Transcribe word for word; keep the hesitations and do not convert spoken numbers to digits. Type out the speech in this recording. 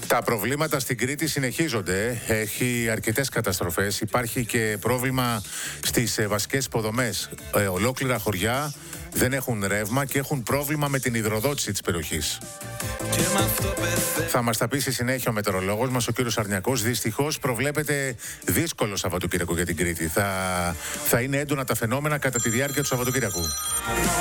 Τα προβλήματα στην Κρήτη συνεχίζονται. Έχει αρκετές καταστροφές. Υπάρχει και πρόβλημα στις βασικές υποδομές. Ε, ολόκληρα χωριά δεν έχουν ρεύμα και έχουν πρόβλημα με την υδροδότηση της περιοχής. Θα μας τα πει στη συνέχεια ο μετεωρολόγος μας, ο κύριος Αρνιακός. Δυστυχώς προβλέπεται δύσκολο Σαββατοκύριακο για την Κρήτη. Θα, θα είναι έντονα τα φαινόμενα κατά τη διάρκεια του Σαββατοκύριακου.